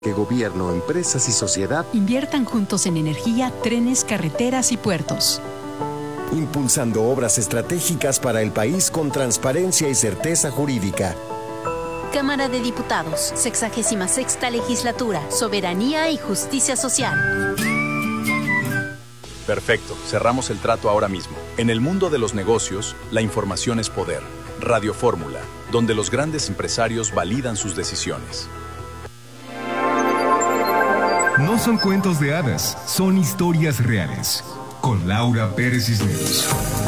Que gobierno, empresas y sociedad inviertan juntos en energía, trenes, carreteras y puertos. Impulsando obras estratégicas para el país con transparencia y certeza jurídica. Cámara de Diputados, 66ª Legislatura, Soberanía y Justicia Social. Perfecto, cerramos el trato ahora mismo. En el mundo de los negocios, la información es poder. Radio Fórmula, donde los grandes empresarios validan sus decisiones. No son cuentos de hadas, son historias reales. Con Laura Pérez Cisneros.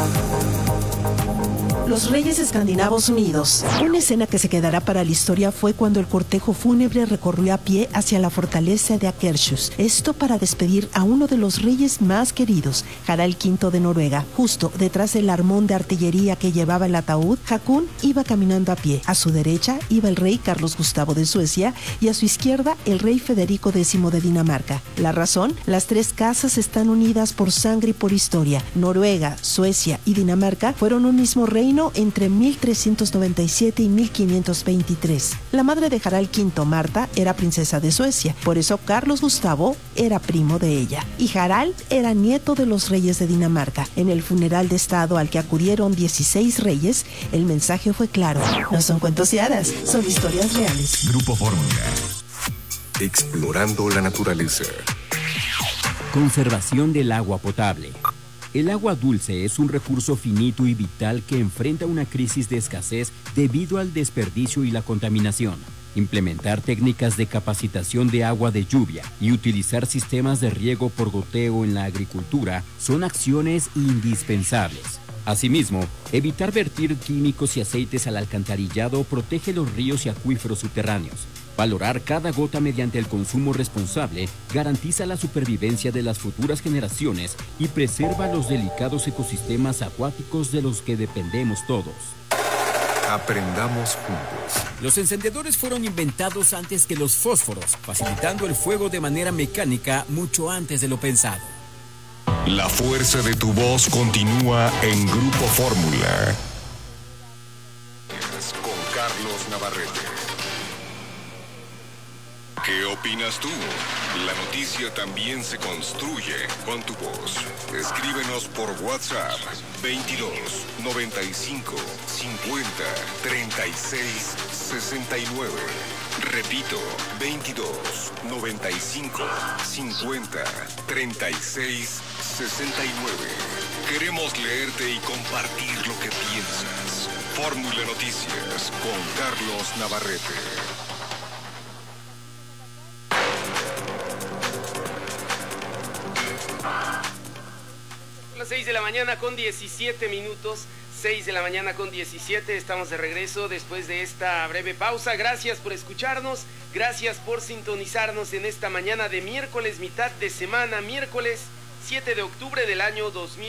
Los Reyes Escandinavos Unidos. Una escena que se quedará para la historia fue cuando el cortejo fúnebre recorrió a pie hacia la fortaleza de Akershus. Esto para despedir a uno de los reyes más queridos, Harald V de Noruega. Justo detrás del armón de artillería que llevaba el ataúd, Hakon iba caminando a pie. A su derecha iba el rey Carlos Gustavo de Suecia y a su izquierda el rey Federico X de Dinamarca. La razón, las tres casas están unidas por sangre y por historia. Noruega, Suecia y Dinamarca fueron un mismo reino entre 1397 y 1523. La madre de Harald V, Marta, era princesa de Suecia, por eso Carlos Gustavo era primo de ella. Y Harald era nieto de los reyes de Dinamarca. En el funeral de estado al que acudieron 16 reyes, el mensaje fue claro. No son cuentos y hadas, son historias reales. Grupo Fórmula. Explorando la naturaleza. Conservación del agua potable. El agua dulce es un recurso finito y vital que enfrenta una crisis de escasez debido al desperdicio y la contaminación. Implementar técnicas de capacitación de agua de lluvia y utilizar sistemas de riego por goteo en la agricultura son acciones indispensables. Asimismo, evitar vertir químicos y aceites al alcantarillado protege los ríos y acuíferos subterráneos. Valorar cada gota mediante el consumo responsable garantiza la supervivencia de las futuras generaciones y preserva los delicados ecosistemas acuáticos de los que dependemos todos. Aprendamos juntos. Los encendedores fueron inventados antes que los fósforos, facilitando el fuego de manera mecánica mucho antes de lo pensado. La fuerza de tu voz continúa en Grupo Fórmula. Con Carlos Navarrete. ¿Qué opinas tú? La noticia también se construye con tu voz. Escríbenos por WhatsApp 22 95 50 36 69. Repito, 22 95 50 36 69. Queremos leerte y compartir lo que piensas. Fórmula Noticias con Carlos Navarrete. Las 6 de la mañana con 17 minutos. 6 de la mañana con 17, estamos de regreso después de esta breve pausa. Gracias por escucharnos, gracias por sintonizarnos en esta mañana de miércoles, mitad de semana, miércoles 7 de octubre del año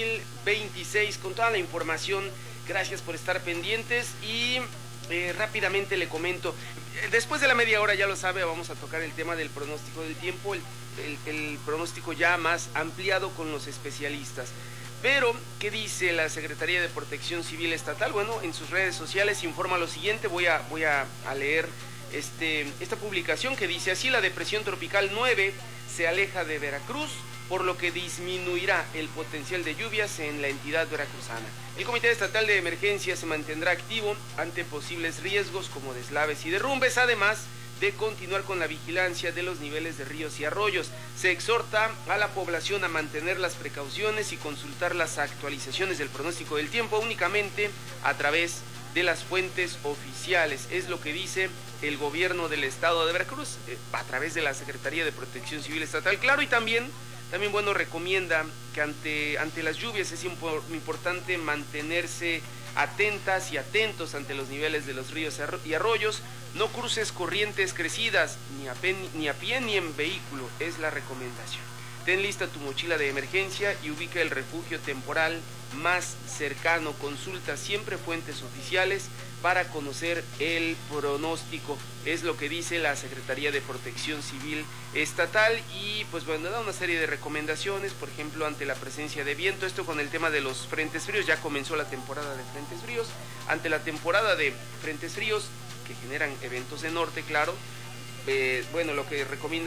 2026, con toda la información. Gracias por estar pendientes y rápidamente le comento, después de la media hora, ya lo sabe, vamos a tocar el tema del pronóstico del tiempo, el pronóstico ya más ampliado con los especialistas. Pero, ¿qué dice la Secretaría de Protección Civil Estatal? Bueno, en sus redes sociales informa lo siguiente, voy a leer esta publicación que dice así: la depresión tropical 9 se aleja de Veracruz, por lo que disminuirá el potencial de lluvias en la entidad veracruzana. El Comité Estatal de Emergencia se mantendrá activo ante posibles riesgos como deslaves y derrumbes, además de continuar con la vigilancia de los niveles de ríos y arroyos. Se exhorta a la población a mantener las precauciones y consultar las actualizaciones del pronóstico del tiempo únicamente a través de las fuentes oficiales. Es lo que dice el gobierno del estado de Veracruz a través de la Secretaría de Protección Civil Estatal. Claro, y también bueno, recomienda que ante las lluvias es importante mantenerse atentas y atentos ante los niveles de los ríos y arroyos. No cruces corrientes crecidas, ni a pie ni en vehículo, es la recomendación. Ten lista tu mochila de emergencia y ubica el refugio temporal más cercano. Consulta siempre fuentes oficiales para conocer el pronóstico. Es lo que dice la Secretaría de Protección Civil Estatal y pues bueno, da una serie de recomendaciones, por ejemplo, ante la presencia de viento, esto con el tema de los frentes fríos. Ya comenzó la temporada de frentes fríos. Ante la temporada de frentes fríos que generan eventos de norte, claro, bueno, lo que recomienda